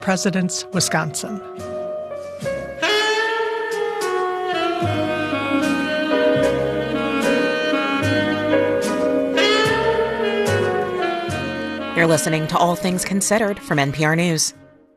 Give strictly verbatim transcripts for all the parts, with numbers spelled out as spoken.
President's Wisconsin. You're listening to All Things Considered from N P R News.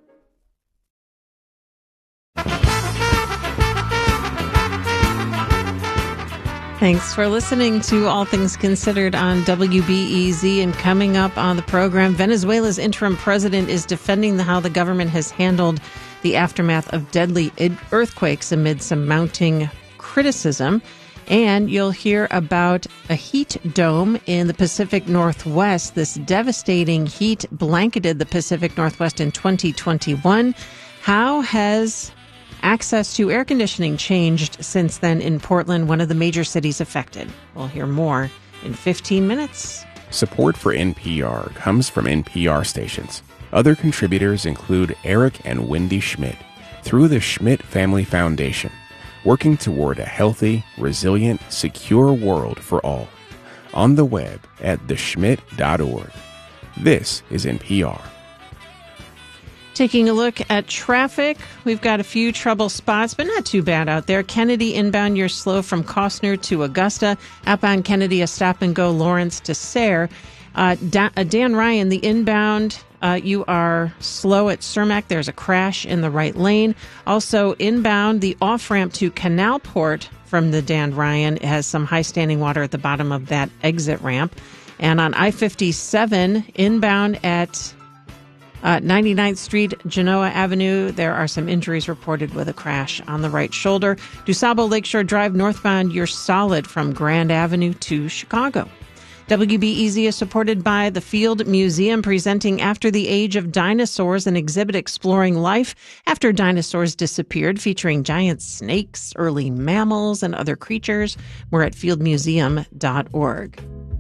Thanks for listening to All Things Considered on W B E Z. And coming up on the program, Venezuela's interim president is defending how the government has handled the aftermath of deadly earthquakes amid some mounting criticism. And you'll hear about a heat dome in the Pacific Northwest. This devastating heat blanketed the Pacific Northwest in twenty twenty-one. How has access to air conditioning changed since then in Portland, one of the major cities affected? We'll hear more in fifteen minutes. Support for N P R comes from N P R stations. Other contributors include Eric and Wendy Schmidt through the Schmidt Family Foundation, working toward a healthy, resilient, secure world for all. On the web at the schmidt dot org. This is N P R. Taking a look at traffic, we've got a few trouble spots, but not too bad out there. Kennedy inbound, you're slow from Costner to Augusta. Outbound Kennedy, a stop and go Lawrence to Sayre. Uh, Dan, uh, Dan Ryan, the inbound, uh, you are slow at Cermak. There's a crash in the right lane. Also inbound, the off-ramp to Canalport from the Dan Ryan has some high standing water at the bottom of that exit ramp. And on I fifty-seven, inbound at Uh, ninety-ninth Street, Genoa Avenue, there are some injuries reported with a crash on the right shoulder. DuSable Lakeshore Drive northbound, you're solid from Grand Avenue to Chicago. W B E Z is supported by the Field Museum, presenting After the Age of Dinosaurs, an exhibit exploring life after dinosaurs disappeared, featuring giant snakes, early mammals, and other creatures. We're at field museum dot org.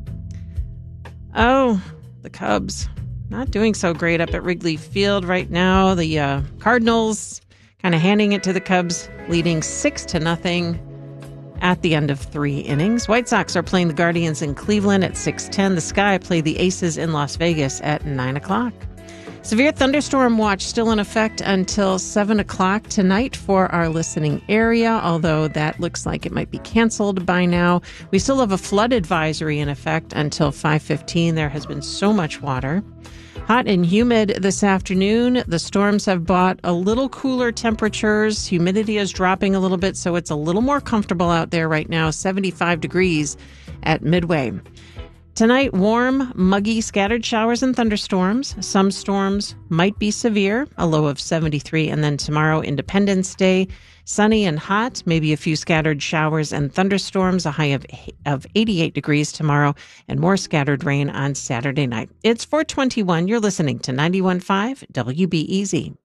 Oh, the Cubs. Not doing so great up at Wrigley Field right now. The uh, Cardinals kind of handing it to the Cubs, leading six to nothing at the end of three innings. White Sox are playing the Guardians in Cleveland at six ten. The Sky play the Aces in Las Vegas at nine o'clock. Severe thunderstorm watch still in effect until seven o'clock tonight for our listening area, although that looks like it might be canceled by now. We still have a flood advisory in effect until five fifteen. There has been so much water. Hot and humid this afternoon. The storms have brought a little cooler temperatures. Humidity is dropping a little bit, so it's a little more comfortable out there right now. seventy-five degrees at Midway. Tonight, warm, muggy, scattered showers and thunderstorms. Some storms might be severe, a low of seventy-three. And then tomorrow, Independence Day, sunny and hot, maybe a few scattered showers and thunderstorms, a high of, of eighty-eight degrees tomorrow, and more scattered rain on Saturday night. It's four twenty-one. You're listening to ninety-one point five W B E Z.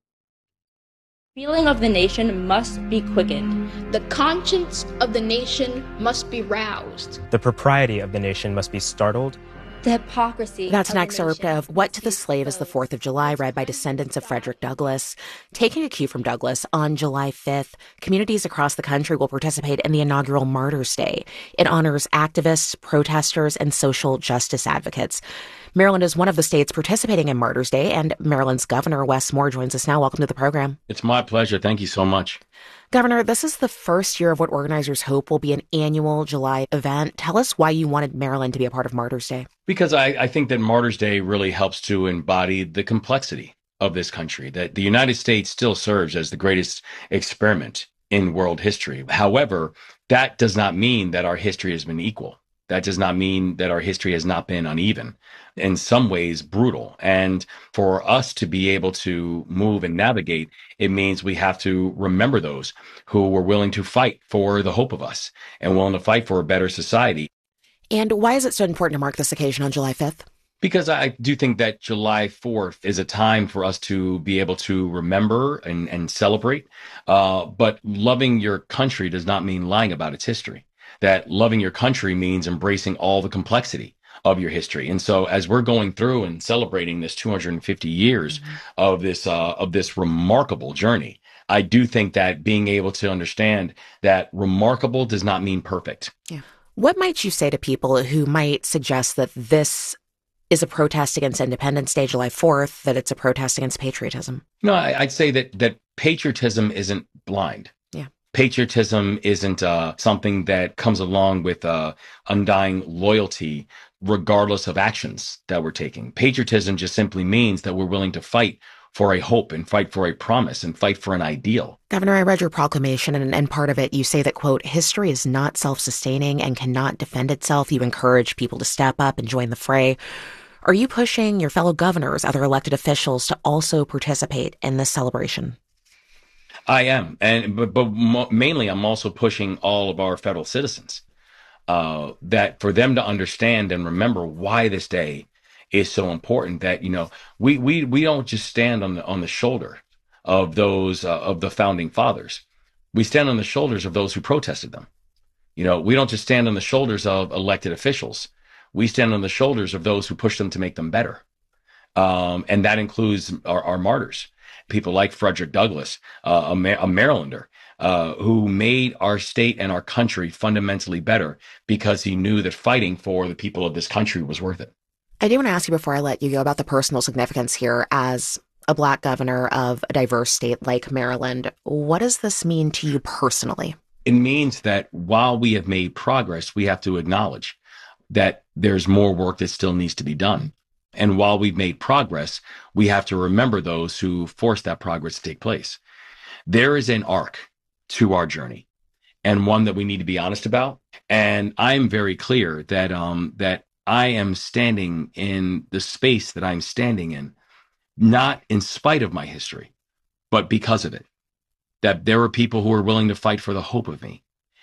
Feeling of the nation must be quickened. The conscience of the nation must be roused. The propriety of the nation must be startled. The hypocrisy. That's an excerpt of What to the Slave is the fourth of July, read by descendants of Frederick Douglass. Taking a cue from Douglass, on July fifth, communities across the country will participate in the inaugural Martyrs' Day. It honors activists, protesters, and social justice advocates. Maryland is one of the states participating in Martyrs' Day, and Maryland's Governor Wes Moore joins us now. Welcome to the program. It's my pleasure. Thank you so much. Governor, this is the first year of what organizers hope will be an annual July event. Tell us why you wanted Maryland to be a part of Martyrs' Day. Because I, I think that Martyrs' Day really helps to embody the complexity of this country, that the United States still serves as the greatest experiment in world history. However, that does not mean that our history has been equal. That does not mean that our history has not been uneven, in some ways brutal. And for us to be able to move and navigate, it means we have to remember those who were willing to fight for the hope of us and willing to fight for a better society. And why is it so important to mark this occasion on July fifth? Because I do think that July fourth is a time for us to be able to remember and, and celebrate. Uh, but loving your country does not mean lying about its history. That loving your country means embracing all the complexity of your history. And so as we're going through and celebrating this two hundred fifty years mm-hmm. of this uh, of this remarkable journey, I do think that being able to understand that remarkable does not mean perfect. Yeah. What might you say to people who might suggest that this is a protest against Independence Day, July fourth, that it's a protest against patriotism? No, I, I'd say that that patriotism isn't blind. Yeah. Patriotism isn't uh, something that comes along with uh, undying loyalty, regardless of actions that we're taking. Patriotism just simply means that we're willing to fight for a hope and fight for a promise and fight for an ideal. Governor, I read your proclamation, and, and part of it, you say that, quote, history is not self-sustaining and cannot defend itself. You encourage people to step up and join the fray. Are you pushing your fellow governors, other elected officials, to also participate in this celebration? I am. And but, but mainly, I'm also pushing all of our federal citizens uh, that for them to understand and remember why this day is so important, that, you know, we we we don't just stand on the on the shoulder of those uh, of the founding fathers. We stand on the shoulders of those who protested them. You know, we don't just stand on the shoulders of elected officials. We stand on the shoulders of those who push them to make them better. Um, and that includes our, our martyrs, people like Frederick Douglass, uh, a, Mar- a Marylander, uh, who made our state and our country fundamentally better because he knew that fighting for the people of this country was worth it. I do want to ask you before I let you go about the personal significance here as a Black governor of a diverse state like Maryland. What does this mean to you personally? It means that while we have made progress, we have to acknowledge that there's more work that still needs to be done. And while we've made progress, we have to remember those who forced that progress to take place. There is an arc to our journey, and one that we need to be honest about. And I'm very clear that um, that I am standing in the space that I'm standing in, not in spite of my history, but because of it. That there were people who were willing to fight for the hope of me.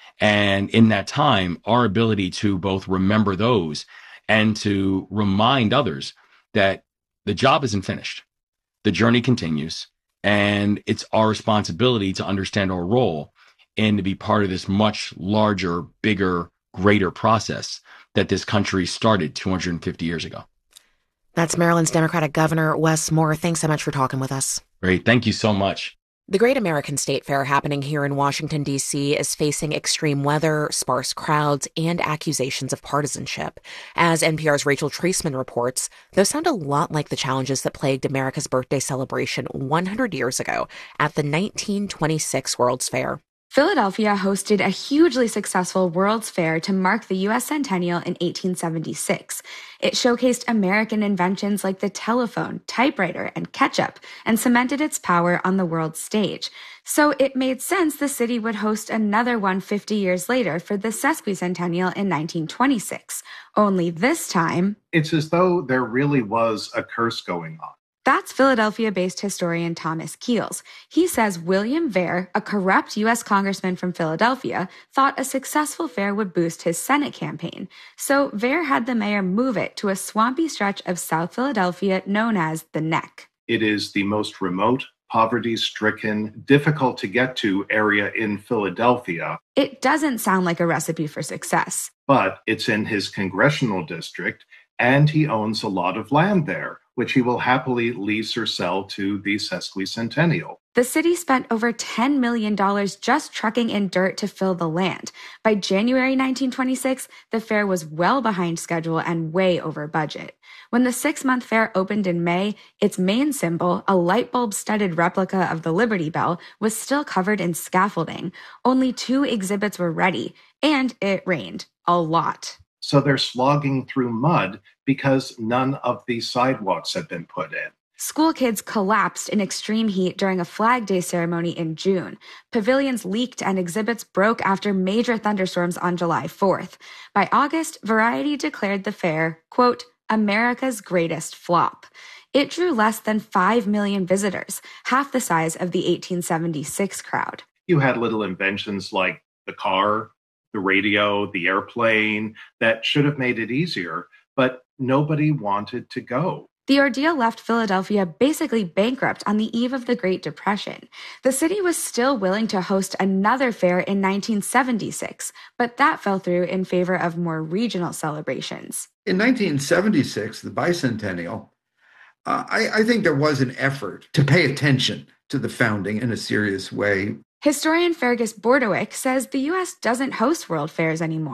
And in that time, our ability to both remember those and to remind others that the job isn't finished. The journey continues, and it's our responsibility to understand our role and to be part of this much larger, bigger, greater process that this country started two hundred fifty years ago. That's Maryland's Democratic Governor Wes Moore. Thanks so much for talking with us. Great. Thank you so much. The Great American State Fair happening here in Washington, D C is facing extreme weather, sparse crowds, and accusations of partisanship. As N P R's Rachel Treisman reports, those sound a lot like the challenges that plagued America's birthday celebration one hundred years ago at the nineteen twenty-six World's Fair. Philadelphia hosted a hugely successful World's Fair to mark the U S centennial in eighteen seventy-six. It showcased American inventions like the telephone, typewriter, and ketchup, and cemented its power on the world stage. So it made sense the city would host another one fifty years later for the sesquicentennial in nineteen twenty-six. Only this time, it's as though there really was a curse going on. That's Philadelphia-based historian Thomas Keels. He says William Vare, a corrupt U S congressman from Philadelphia, thought a successful fair would boost his Senate campaign. So Vare had the mayor move it to a swampy stretch of South Philadelphia known as the Neck. It is the most remote, poverty-stricken, difficult to get to area in Philadelphia. It doesn't sound like a recipe for success. But it's in his congressional district, and he owns a lot of land there, which he will happily lease or sell to the sesquicentennial. The city spent over ten million dollars just trucking in dirt to fill the land. By January nineteen twenty-six, the fair was well behind schedule and way over budget. When the six-month fair opened in May, its main symbol, a light bulb-studded replica of the Liberty Bell, was still covered in scaffolding. Only two exhibits were ready, and it rained a lot. So they're slogging through mud because none of the sidewalks have been put in. School kids collapsed in extreme heat during a Flag Day ceremony in June. Pavilions leaked and exhibits broke after major thunderstorms on July fourth. By August, Variety declared the fair, quote, America's greatest flop. It drew less than five million visitors, half the size of the eighteen seventy-six crowd. You had little inventions like the car, the radio, the airplane, that should have made it easier, but nobody wanted to go. The ordeal left Philadelphia basically bankrupt on the eve of the Great Depression. The city was still willing to host another fair in nineteen seventy-six, but that fell through in favor of more regional celebrations. In nineteen seventy-six, the bicentennial, uh, I, I think there was an effort to pay attention to the founding in a serious way. Historian Fergus Bordewick says the U S doesn't host world fairs anymore.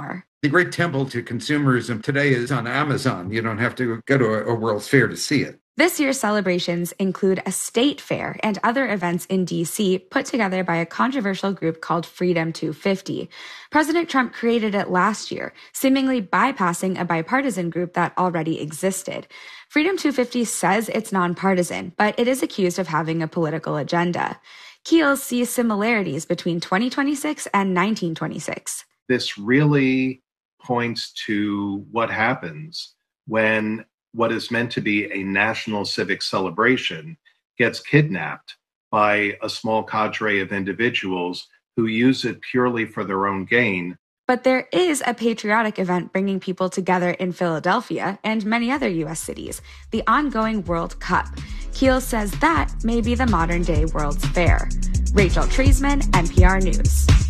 The great temple to consumerism today is on Amazon. You don't have to go to a, a World's Fair to see it. This year's celebrations include a state fair and other events in D C put together by a controversial group called Freedom two fifty. President Trump created it last year, seemingly bypassing a bipartisan group that already existed. Freedom two fifty says it's nonpartisan, but it is accused of having a political agenda. Keel sees similarities between twenty twenty-six and nineteen twenty-six. This really points to what happens when what is meant to be a national civic celebration gets kidnapped by a small cadre of individuals who use it purely for their own gain. But there is a patriotic event bringing people together in Philadelphia and many other U S cities, the ongoing World Cup. Keel says that may be the modern-day World's Fair. Rachel Treisman, N P R News.